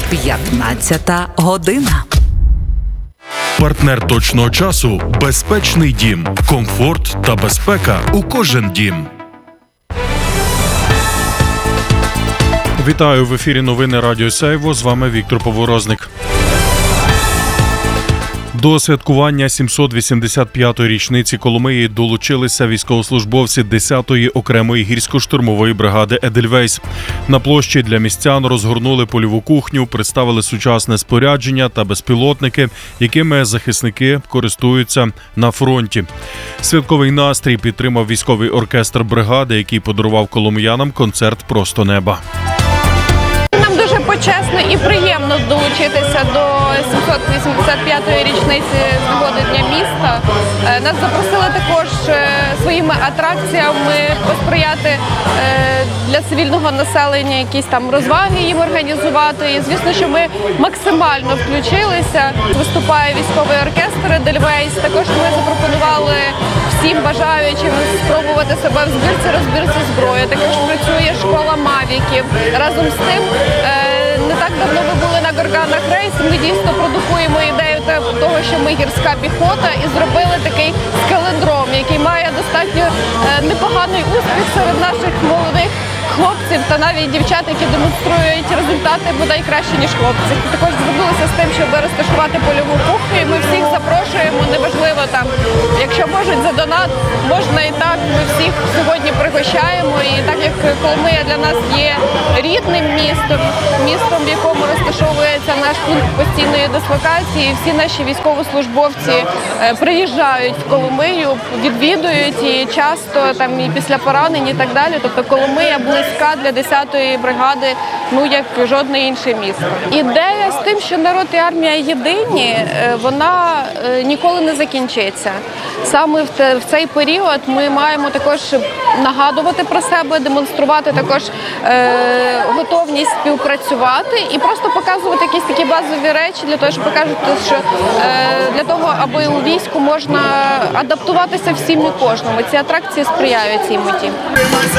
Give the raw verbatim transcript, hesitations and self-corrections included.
п'ятнадцята година. Партнер точного часу – безпечний дім. Комфорт та безпека у кожен дім. Вітаю, в ефірі новини Радіо Сяйво. З вами Віктор Поворозник. До святкування сімсот вісімдесят п'ятої річниці Коломиї долучилися військовослужбовці десятої окремої гірсько-штурмової бригади «Едельвейс». На площі для містян розгорнули польову кухню, представили сучасне спорядження та безпілотники, якими захисники користуються на фронті. Святковий настрій підтримав військовий оркестр бригади, який подарував коломиянам концерт «Просто неба». Нам дуже почесно і приємно долучитися до сімсот вісімдесят п'ятої річниці з нагоди Дня міста. Нас запросили також своїми атракціями посприяти для цивільного населення, якісь там розваги їм організувати. І звісно, що ми максимально включилися. Виступає військовий оркестр «Едельвейс». Також ми запропонували всім бажаючим спробувати себе в збірці-розбірці зброї. Також працює школа мавіків. Разом з тим, не так давно ми були на Горганах рейс, ми дійсно продукуємо ідею того, що ми гірська піхота, і зробили такий скеледром, який має достатньо непоганий успіх серед наших молодих хлопців та навіть дівчат, які демонструють результати бодай краще, ніж хлопці. Також зробилися з тим, щоб розташувати польову кухню, і ми всіх запрошуємо, неважливо там, якщо можуть за донат, можна і так, ми всіх сьогодні пригощаємо. І так як Коломия для нас є рідним містом, містом, в якому розташовується наш пункт постійної дислокації, всі наші військовослужбовці приїжджають в Коломию, відвідують і часто там і після поранень і так далі. Тобто Коломия близька для десятої бригади, ну як жодне інше місто. Ідея з тим, що народ і армія єдині, вона ніколи не закінчиться. Саме в цей період ми маємо також нагадувати про себе, демонструвати також е, готовність співпрацювати і просто показувати якісь такі базові речі для того, щоб покажуть, що е, для того, аби у війську можна адаптуватися всім і кожному. Ці атракції сприяють цій меті.